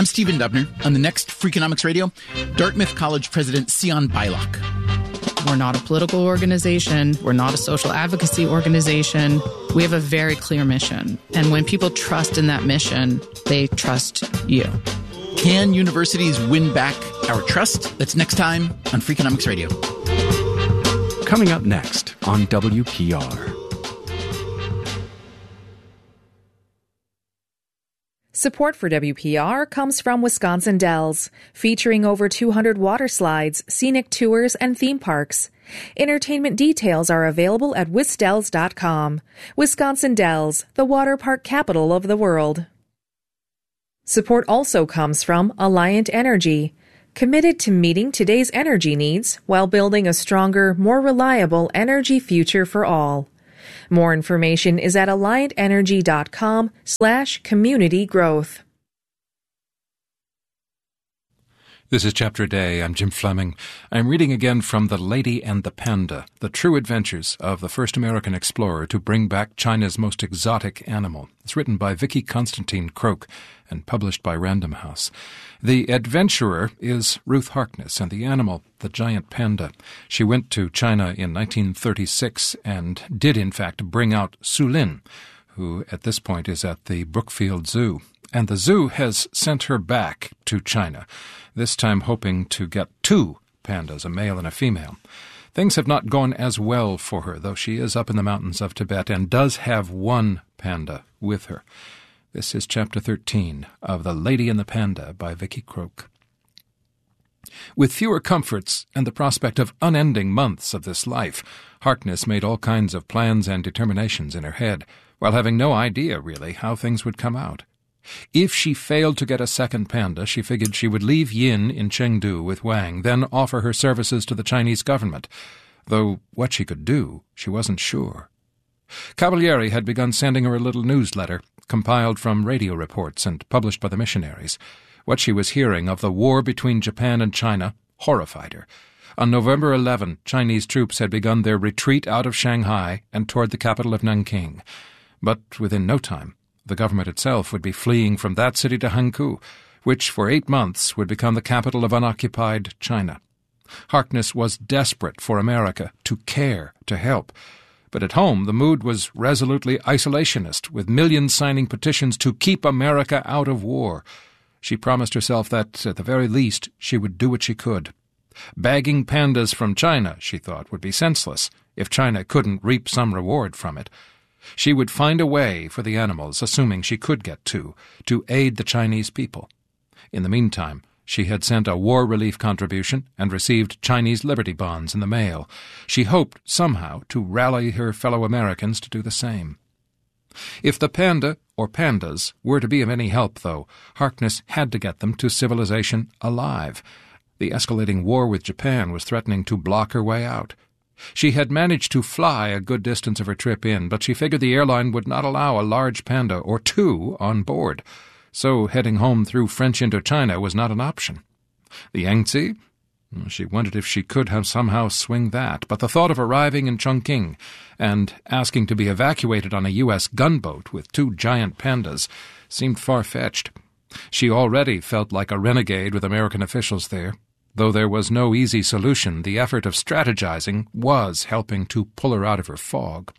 Stephen Dubner. On the next Freakonomics Radio, Dartmouth College President Sion Beilock. We're not a political organization. We're not a social advocacy organization. We have a very clear mission. And when people trust in that mission, they trust you. Can universities win back our trust? That's next time on Freakonomics Radio. Coming up next on WPR. Support for WPR comes from Wisconsin Dells, featuring over 200 water slides, scenic tours, and theme parks. Entertainment details are available at wisdells.com. Wisconsin Dells, the water park capital of the world. Support also comes from Alliant Energy, committed to meeting today's energy needs while building a stronger, more reliable energy future for all. More information is at alliantenergy.com/community growth. This is Chapter a Day. I'm Jim Fleming. I'm reading again from The Lady and the Panda, the true adventures of the first American explorer to bring back China's most exotic animal. It's written by Vicky Constantine Croak and published by Random House. The adventurer is Ruth Harkness, and the animal, the giant panda. She went to China in 1936 and did, in fact, bring out Su Lin, who at this point is at the Brookfield Zoo. And the zoo has sent her back to China, this time hoping to get two pandas, a male and a female. Things have not gone as well for her, though she is up in the mountains of Tibet and does have one panda with her. This is Chapter 13 of The Lady and the Panda by Vicky Croak. With fewer comforts and the prospect of unending months of this life, Harkness made all kinds of plans and determinations in her head, while having no idea, really, how things would come out. If she failed to get a second panda, she figured she would leave Yin in Chengdu with Wang, then offer her services to the Chinese government, though what she could do, she wasn't sure. Cavalieri had begun sending her a little newsletter, compiled from radio reports and published by the missionaries. What she was hearing of the war between Japan and China horrified her. On November 11, Chinese troops had begun their retreat out of Shanghai and toward the capital of Nanking. But within no time, the government itself would be fleeing from that city to Hankou, which for 8 months would become the capital of unoccupied China. Harkness was desperate for America to care, to help. But at home, the mood was resolutely isolationist, with millions signing petitions to keep America out of war. She promised herself that, at the very least, she would do what she could. Bagging pandas from China, she thought, would be senseless if China couldn't reap some reward from it. She would find a way for the animals, assuming she could get two, to aid the Chinese people. In the meantime, she had sent a war relief contribution and received Chinese Liberty bonds in the mail. She hoped somehow to rally her fellow Americans to do the same. If the panda, or pandas, were to be of any help, though, Harkness had to get them to civilization alive. The escalating war with Japan was threatening to block her way out. She had managed to fly a good distance of her trip in, but she figured the airline would not allow a large panda or two on board. So heading home through French Indochina was not an option. The Yangtze? She wondered if she could have somehow swing that, but the thought of arriving in Chongqing and asking to be evacuated on a U.S. gunboat with two giant pandas seemed far-fetched. She already felt like a renegade with American officials there. Though there was no easy solution, the effort of strategizing was helping to pull her out of her fog.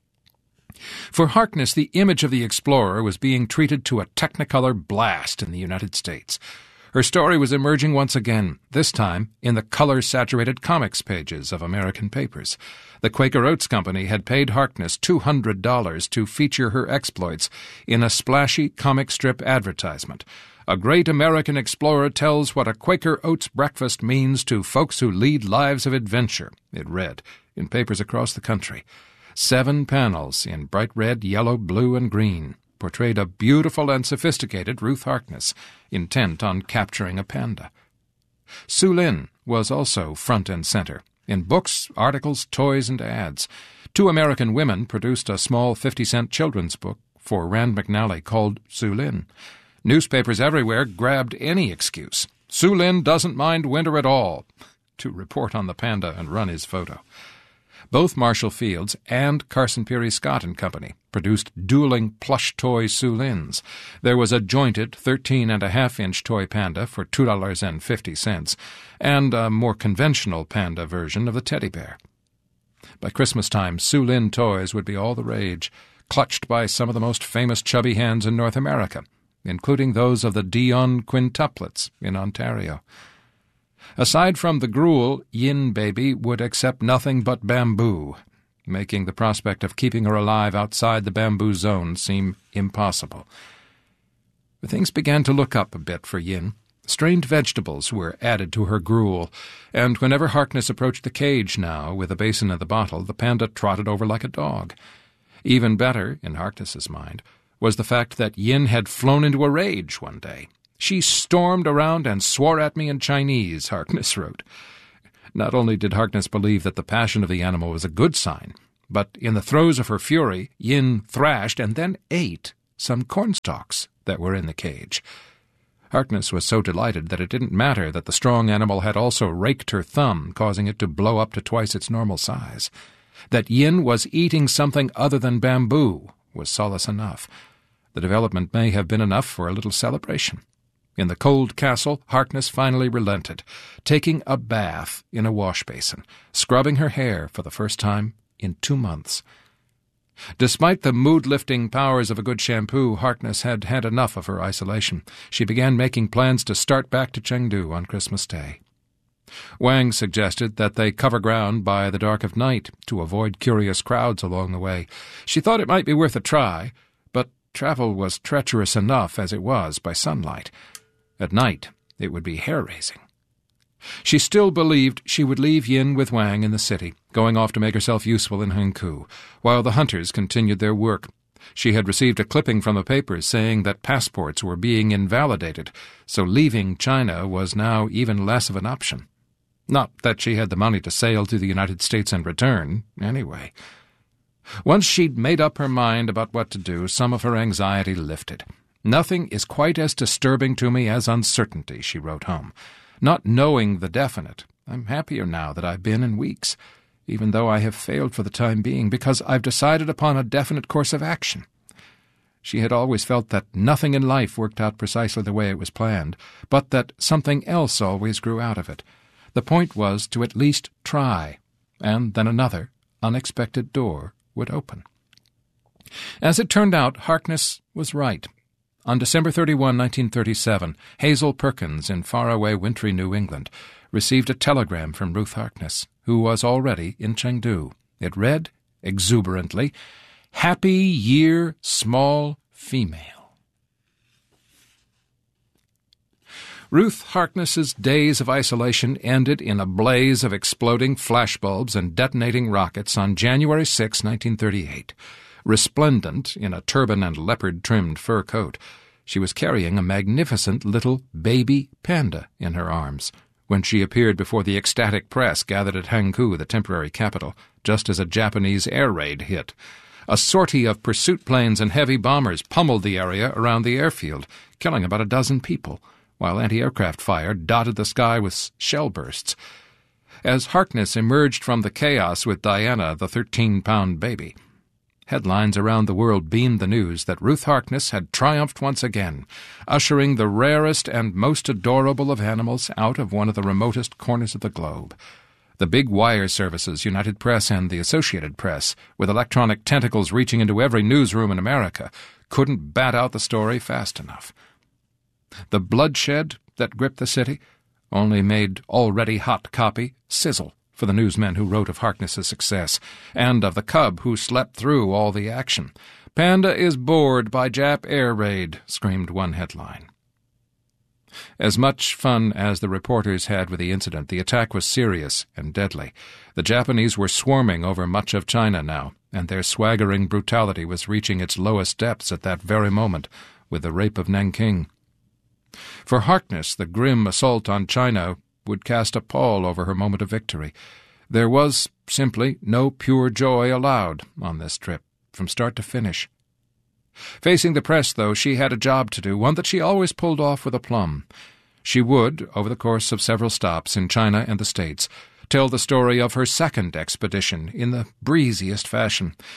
For Harkness, the image of the explorer was being treated to a Technicolor blast in the United States. Her story was emerging once again, this time in the color-saturated comics pages of American papers. The Quaker Oats Company had paid Harkness $200 to feature her exploits in a splashy comic strip advertisement. A great American explorer tells what a Quaker Oats breakfast means to folks who lead lives of adventure, it read, in papers across the country. 7 panels in bright red, yellow, blue, and green portrayed a beautiful and sophisticated Ruth Harkness, intent on capturing a panda. Su Lin was also front and center, in books, articles, toys, and ads. 2 American women produced a small 50-cent children's book for Rand McNally called Su Lin. Newspapers everywhere grabbed any excuse. Su Lin doesn't mind winter at all, to report on the panda and run his photo. Both Marshall Fields and Carson Peary Scott and Company produced dueling plush toy Sulins. There was a jointed 13.5-inch toy panda for $2.50, and a more conventional panda version of the teddy bear. By Christmas time, Sulin toys would be all the rage, clutched by some of the most famous chubby hands in North America, including those of the Dion quintuplets in Ontario. Aside from the gruel, Yin Baby would accept nothing but bamboo, making the prospect of keeping her alive outside the bamboo zone seem impossible. But things began to look up a bit for Yin. Strained vegetables were added to her gruel, and whenever Harkness approached the cage now with a basin and the bottle, the panda trotted over like a dog. Even better, in Harkness's mind, was the fact that Yin had flown into a rage one day. "She stormed around and swore at me in Chinese," Harkness wrote. Not only did Harkness believe that the passion of the animal was a good sign, but in the throes of her fury, Yin thrashed and then ate some cornstalks that were in the cage. Harkness was so delighted that it didn't matter that the strong animal had also raked her thumb, causing it to blow up to twice its normal size. That Yin was eating something other than bamboo was solace enough. The development may have been enough for a little celebration. In the cold castle, Harkness finally relented, taking a bath in a wash basin, scrubbing her hair for the first time in 2 months. Despite the mood-lifting powers of a good shampoo, Harkness had had enough of her isolation. She began making plans to start back to Chengdu on Christmas Day. Wang suggested that they cover ground by the dark of night to avoid curious crowds along the way. She thought it might be worth a try, but travel was treacherous enough as it was by sunlight. At night, it would be hair-raising. She still believed she would leave Yin with Wang in the city, going off to make herself useful in Hengkou, while the hunters continued their work. She had received a clipping from the papers saying that passports were being invalidated, so leaving China was now even less of an option. Not that she had the money to sail to the United States and return, anyway. Once she'd made up her mind about what to do, some of her anxiety lifted. "Nothing is quite as disturbing to me as uncertainty," she wrote home. "Not knowing the definite, I'm happier now that I've been in weeks, even though I have failed for the time being, because I've decided upon a definite course of action." She had always felt that nothing in life worked out precisely the way it was planned, but that something else always grew out of it. The point was to at least try, and then another, unexpected door would open. As it turned out, Harkness was right. On December 31, 1937, Hazel Perkins in faraway wintry New England received a telegram from Ruth Harkness, who was already in Chengdu. It read, exuberantly, "Happy Year, small female." Ruth Harkness's days of isolation ended in a blaze of exploding flashbulbs and detonating rockets on January 6, 1938. Resplendent in a turban and leopard-trimmed fur coat, she was carrying a magnificent little baby panda in her arms when she appeared before the ecstatic press gathered at Hangzhou, the temporary capital, just as a Japanese air raid hit. A sortie of pursuit planes and heavy bombers pummeled the area around the airfield, killing about a dozen people, while anti-aircraft fire dotted the sky with shell bursts. As Harkness emerged from the chaos with Diana, the 13-pound baby, headlines around the world beamed the news that Ruth Harkness had triumphed once again, ushering the rarest and most adorable of animals out of one of the remotest corners of the globe. The big wire services, United Press and the Associated Press, with electronic tentacles reaching into every newsroom in America, couldn't bat out the story fast enough. The bloodshed that gripped the city only made already hot copy sizzle for the newsmen who wrote of Harkness's success, and of the cub who slept through all the action. "Panda is bored by Jap air raid," screamed one headline. As much fun as the reporters had with the incident, the attack was serious and deadly. The Japanese were swarming over much of China now, and their swaggering brutality was reaching its lowest depths at that very moment with the rape of Nanking. For Harkness, the grim assault on China would cast a pall over her moment of victory. There was simply no pure joy allowed on this trip, from start to finish. Facing the press, though, she had a job to do, one that she always pulled off with aplomb. She would, over the course of several stops in China and the States, tell the story of her second expedition in the breeziest fashion.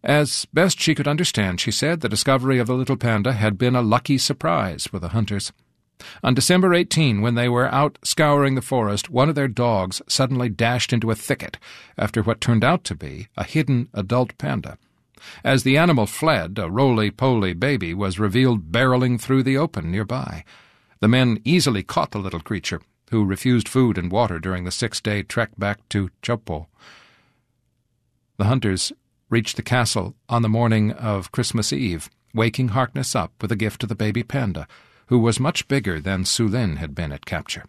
As best she could understand, she said, the discovery of the little panda had been a lucky surprise for the hunters. On December 18, when they were out scouring the forest, one of their dogs suddenly dashed into a thicket after what turned out to be a hidden adult panda. As the animal fled, a roly-poly baby was revealed barreling through the open nearby. The men easily caught the little creature, who refused food and water during the 6-day trek back to Chopo. The hunters reached the castle on the morning of Christmas Eve, waking Harkness up with a gift to the baby panda, who was much bigger than Su Lin had been at capture.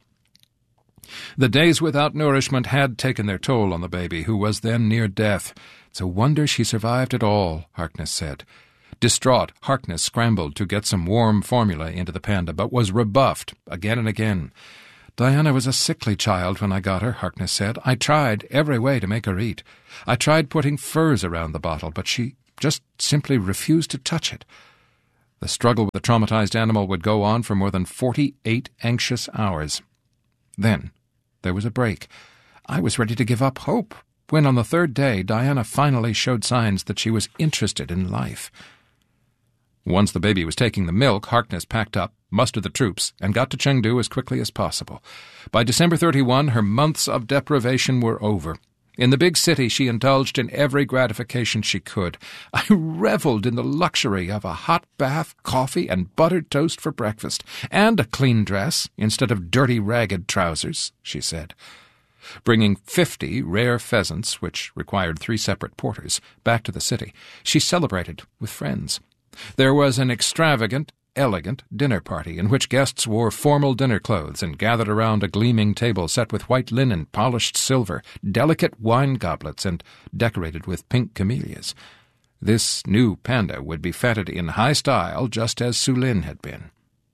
The days without nourishment had taken their toll on the baby, who was then near death. "It's a wonder she survived at all," Harkness said. Distraught, Harkness scrambled to get some warm formula into the panda, but was rebuffed again and again. "Diana was a sickly child when I got her," Harkness said. "I tried every way to make her eat. I tried putting furs around the bottle, but she just simply refused to touch it." The struggle with the traumatized animal would go on for more than 48 anxious hours. Then there was a break. I was ready to give up hope when, on the 3rd day, Diana finally showed signs that she was interested in life. Once the baby was taking the milk, Harkness packed up, mustered the troops, and got to Chengdu as quickly as possible. By December 31, her months of deprivation were over. In the big city, she indulged in every gratification she could. "I reveled in the luxury of a hot bath, coffee, and buttered toast for breakfast, and a clean dress instead of dirty, ragged trousers," she said. Bringing 50 rare pheasants, which required 3 separate porters, back to the city, she celebrated with friends. There was an extravagant, elegant dinner party in which guests wore formal dinner clothes and gathered around a gleaming table set with white linen, polished silver, delicate wine goblets, and decorated with pink camellias. This new panda would be feted in high style, just as Su Lin had been.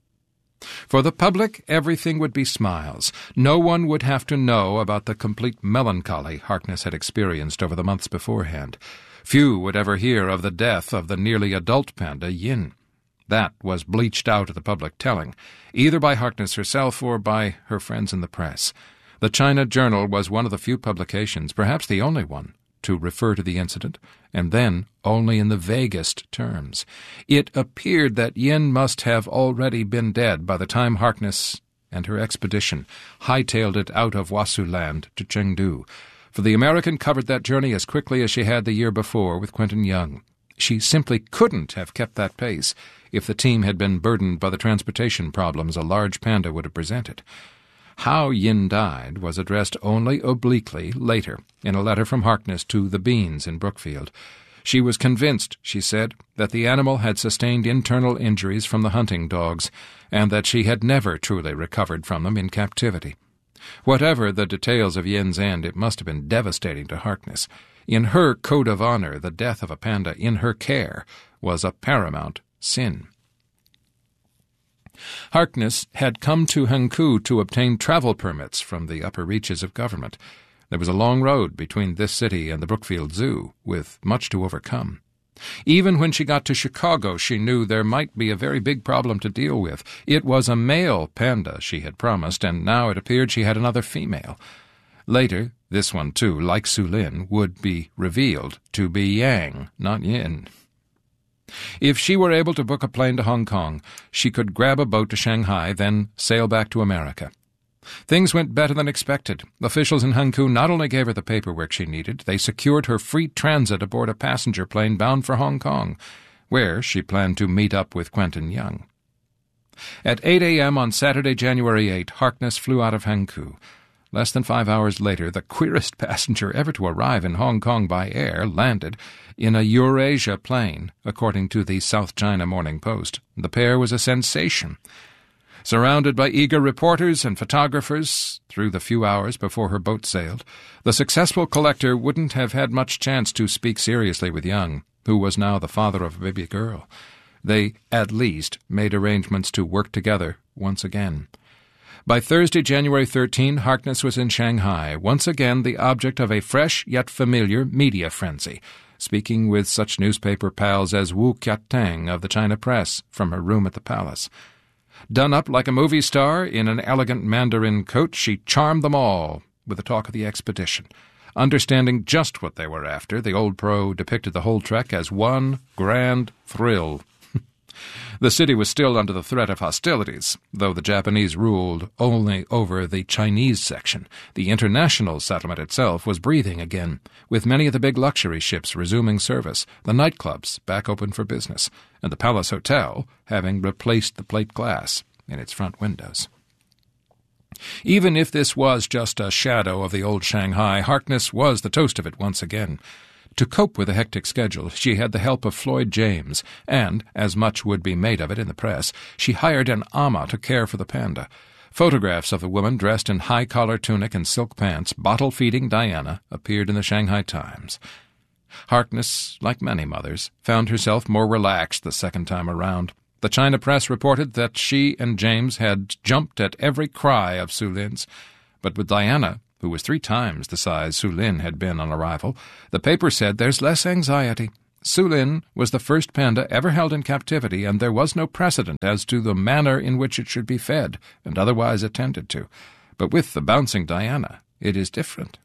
For the public, everything would be smiles. No one would have to know about the complete melancholy Harkness had experienced over the months beforehand. Few would ever hear of the death of the nearly adult panda, Yin. That was bleached out of the public telling, either by Harkness herself or by her friends in the press. The China Journal was one of the few publications, perhaps the only one, to refer to the incident, and then only in the vaguest terms. It appeared that Yin must have already been dead by the time Harkness and her expedition hightailed it out of Wasu Land to Chengdu, for the American covered that journey as quickly as she had the year before with Quentin Young. She simply couldn't have kept that pace if the team had been burdened by the transportation problems a large panda would have presented. How Yin died was addressed only obliquely later in a letter from Harkness to the Beans in Brookfield. She was convinced, she said, that the animal had sustained internal injuries from the hunting dogs and that she had never truly recovered from them in captivity. Whatever the details of Yin's end, it must have been devastating to Harkness. In her code of honor, the death of a panda in her care was a paramount sin. Harkness had come to Hankou to obtain travel permits from the upper reaches of government. There was a long road between this city and the Brookfield Zoo, with much to overcome. Even when she got to Chicago, she knew there might be a very big problem to deal with. It was a male panda she had promised, and now it appeared she had another female. Later, this one too, like Su Lin, would be revealed to be Yang, not Yin. If she were able to book a plane to Hong Kong, she could grab a boat to Shanghai, then sail back to America. Things went better than expected. Officials in Hankou not only gave her the paperwork she needed, they secured her free transit aboard a passenger plane bound for Hong Kong, where she planned to meet up with Quentin Young. At 8 a.m. on Saturday, January 8, Harkness flew out of Hankou. Less than 5 hours later, the queerest passenger ever to arrive in Hong Kong by air landed in a Eurasia plane, according to the South China Morning Post. The pair was a sensation. Surrounded by eager reporters and photographers through the few hours before her boat sailed, the successful collector wouldn't have had much chance to speak seriously with Young, who was now the father of a baby girl. They, at least, made arrangements to work together once again. By Thursday, January 13, Harkness was in Shanghai, once again the object of a fresh yet familiar media frenzy, speaking with such newspaper pals as Wu Kiatang of the China Press from her room at the palace. Done up like a movie star in an elegant Mandarin coat, she charmed them all with the talk of the expedition. Understanding just what they were after, the old pro depicted the whole trek as one grand thrill. The city was still under the threat of hostilities, though the Japanese ruled only over the Chinese section. The international settlement itself was breathing again, with many of the big luxury ships resuming service, the nightclubs back open for business, and the Palace Hotel having replaced the plate glass in its front windows. Even if this was just a shadow of the old Shanghai, Harkness was the toast of it once again. To cope with a hectic schedule, she had the help of Floyd James, and, as much would be made of it in the press, she hired an ama to care for the panda. Photographs of the woman dressed in high-collar tunic and silk pants, bottle-feeding Diana, appeared in the Shanghai Times. Harkness, like many mothers, found herself more relaxed the second time around. The China press reported that she and James had jumped at every cry of Su Lin's, but with Diana, who was 3 times the size Su Lin had been on arrival, the paper said there's less anxiety. Su Lin was the first panda ever held in captivity, and there was no precedent as to the manner in which it should be fed and otherwise attended to. But with the bouncing Diana, it is different.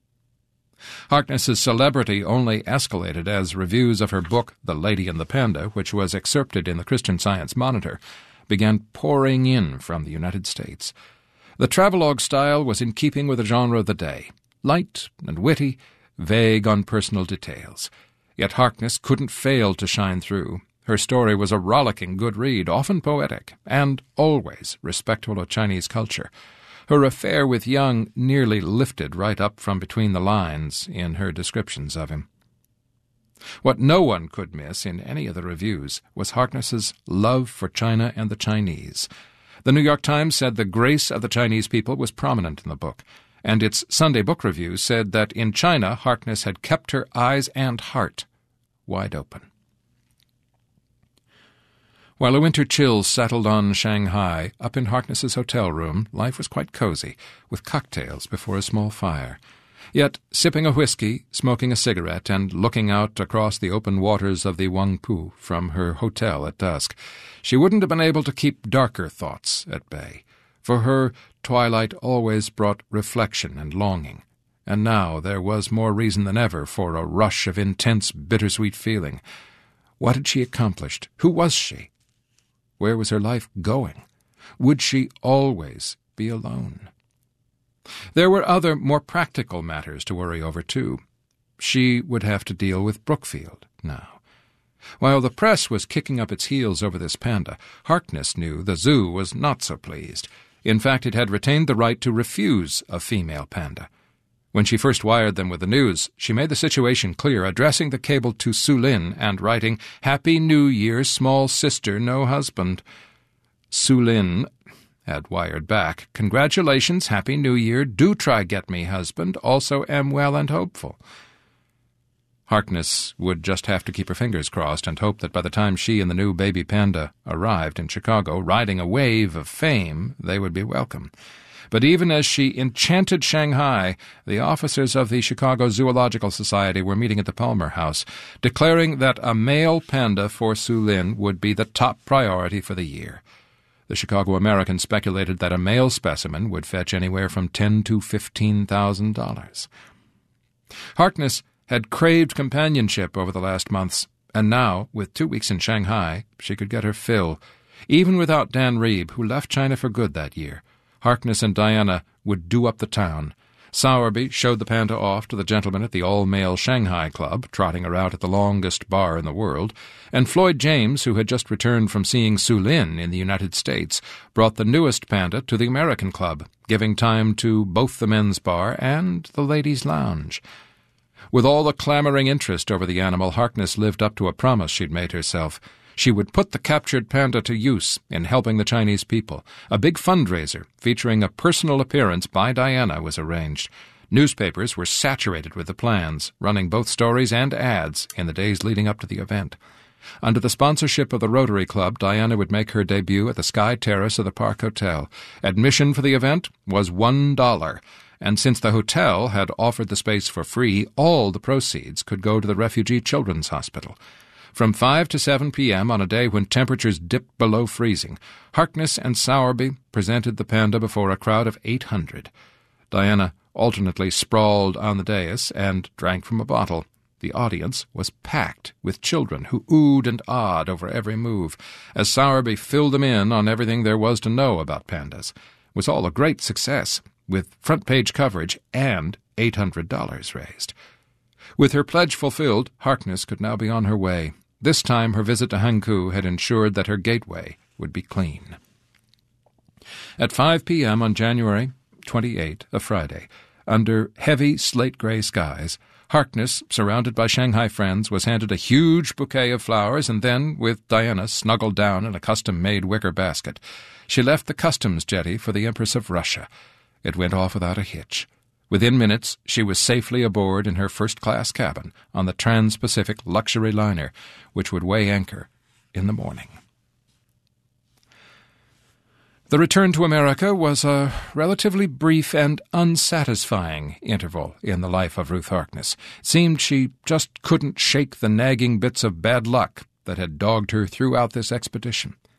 Harkness's celebrity only escalated as reviews of her book, The Lady and the Panda, which was excerpted in the Christian Science Monitor, began pouring in from the United States. The travelogue style was in keeping with the genre of the day, light and witty, vague on personal details. Yet Harkness couldn't fail to shine through. Her story was a rollicking good read, often poetic, and always respectful of Chinese culture. Her affair with Young nearly lifted right up from between the lines in her descriptions of him. What no one could miss in any of the reviews was Harkness's love for China and the Chinese. The New York Times said the grace of the Chinese people was prominent in the book, and its Sunday book review said that in China Harkness had kept her eyes and heart wide open. While a winter chill settled on Shanghai, up in Harkness's hotel room, life was quite cozy, with cocktails before a small fire. Yet, sipping a whiskey, smoking a cigarette, and looking out across the open waters of the Huangpu from her hotel at dusk, she wouldn't have been able to keep darker thoughts at bay. For her, twilight always brought reflection and longing, and now there was more reason than ever for a rush of intense, bittersweet feeling. What had she accomplished? Who was she? Where was her life going? Would she always be alone? There were other, more practical matters to worry over, too. She would have to deal with Brookfield now. While the press was kicking up its heels over this panda, Harkness knew the zoo was not so pleased. In fact, it had retained the right to refuse a female panda. When she first wired them with the news, she made the situation clear, addressing the cable to Su Lin and writing, "Happy New Year, small sister, no husband." Su Lin had wired back, "Congratulations, Happy New Year, do try get me husband, also am well and hopeful." Harkness would just have to keep her fingers crossed and hope that by the time she and the new baby panda arrived in Chicago, riding a wave of fame, they would be welcome. But even as she enchanted Shanghai, the officers of the Chicago Zoological Society were meeting at the Palmer House, declaring that a male panda for Su Lin would be the top priority for the year. The Chicago American speculated that a male specimen would fetch anywhere from $10,000 to $15,000. Harkness had craved companionship over the last months, and now, with 2 weeks in Shanghai, she could get her fill. Even without Dan Reeb, who left China for good that year, Harkness and Diana would do up the town. Sowerby showed the panda off to the gentlemen at the all-male Shanghai Club, trotting her out at the longest bar in the world, and Floyd James, who had just returned from seeing Su Lin in the United States, brought the newest panda to the American Club, giving time to both the men's bar and the ladies' lounge. With all the clamoring interest over the animal, Harkness lived up to a promise she'd made herself. She would put the captured panda to use in helping the Chinese people. A big fundraiser featuring a personal appearance by Diana was arranged. Newspapers were saturated with the plans, running both stories and ads in the days leading up to the event. Under the sponsorship of the Rotary Club, Diana would make her debut at the Sky Terrace of the Park Hotel. Admission for the event was $1, and since the hotel had offered the space for free, all the proceeds could go to the Refugee Children's Hospital. From 5 to 7 p.m. on a day when temperatures dipped below freezing, Harkness and Sowerby presented the panda before a crowd of 800. Diana alternately sprawled on the dais and drank from a bottle. The audience was packed with children who oohed and ahed over every move, as Sowerby filled them in on everything there was to know about pandas. It was all a great success, with front-page coverage and $800 raised. With her pledge fulfilled, Harkness could now be on her way. This time her visit to Hankou had ensured that her gateway would be clean. At 5 p.m. on January 28, a Friday, under heavy slate-gray skies, Harkness, surrounded by Shanghai friends, was handed a huge bouquet of flowers, and then, with Diana snuggled down in a custom-made wicker basket, she left the customs jetty for the Empress of Russia. It went off without a hitch. Within minutes, she was safely aboard in her first-class cabin on the Trans-Pacific luxury liner, which would weigh anchor in the morning. The return to America was a relatively brief and unsatisfying interval in the life of Ruth Harkness. It seemed she just couldn't shake the nagging bits of bad luck that had dogged her throughout this expedition.